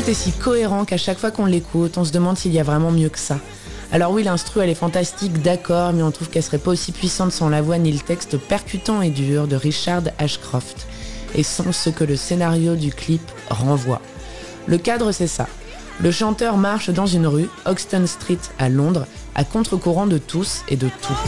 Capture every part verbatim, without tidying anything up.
Tout est si cohérent qu'à chaque fois qu'on l'écoute, on se demande s'il y a vraiment mieux que ça. Alors oui, l'instru, elle est fantastique, d'accord, mais on trouve qu'elle serait pas aussi puissante sans la voix ni le texte percutant et dur de Richard Ashcroft, et sans ce que le scénario du clip renvoie. Le cadre, c'est ça. Le chanteur marche dans une rue, Hoxton Street à Londres, à contre-courant de tous et de tout.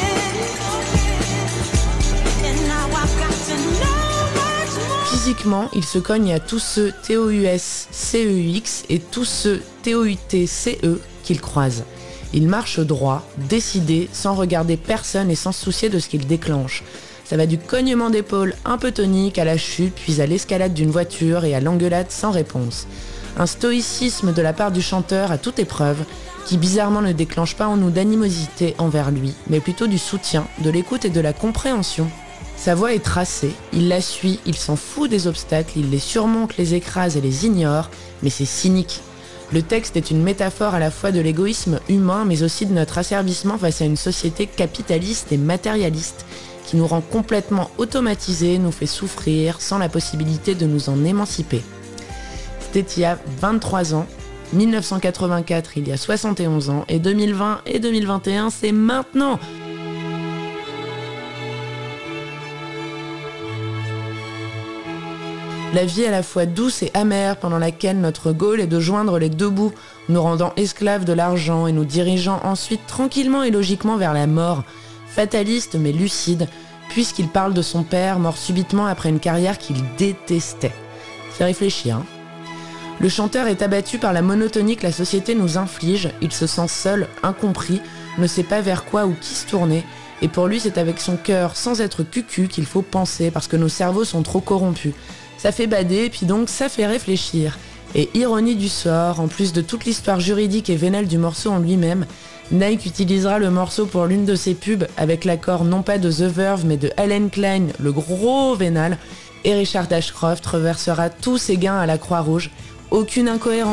Physiquement, il se cogne à tous ceux T O U S C E U X et tous ceux T O U T C E qu'il croise. Il marche droit, décidé, sans regarder personne et sans se soucier de ce qu'il déclenche. Ça va du cognement d'épaule un peu tonique à la chute, puis à l'escalade d'une voiture et à l'engueulade sans réponse. Un stoïcisme de la part du chanteur à toute épreuve, qui bizarrement ne déclenche pas en nous d'animosité envers lui, mais plutôt du soutien, de l'écoute et de la compréhension. Sa voix est tracée, il la suit, il s'en fout des obstacles, il les surmonte, les écrase et les ignore, mais c'est cynique. Le texte est une métaphore à la fois de l'égoïsme humain, mais aussi de notre asservissement face à une société capitaliste et matérialiste, qui nous rend complètement automatisés, nous fait souffrir, sans la possibilité de nous en émanciper. C'était il y a vingt-trois ans, mille neuf cent quatre-vingt-quatre il y a soixante et onze ans, et deux mille vingt et deux mille vingt et un c'est maintenant. La vie est à la fois douce et amère pendant laquelle notre goal est de joindre les deux bouts, nous rendant esclaves de l'argent et nous dirigeant ensuite tranquillement et logiquement vers la mort, fataliste mais lucide, puisqu'il parle de son père mort subitement après une carrière qu'il détestait. C'est réfléchir, hein. Le chanteur est abattu par la monotonie que la société nous inflige, il se sent seul, incompris, ne sait pas vers quoi ou qui se tourner, et pour lui c'est avec son cœur sans être cucu qu'il faut penser parce que nos cerveaux sont trop corrompus. Ça fait bader, puis donc ça fait réfléchir. Et ironie du sort, en plus de toute l'histoire juridique et vénale du morceau en lui-même, Nike utilisera le morceau pour l'une de ses pubs avec l'accord non pas de The Verve mais de Allen Klein, le gros vénal, et Richard Ashcroft reversera tous ses gains à la Croix-Rouge. Aucune incohérence.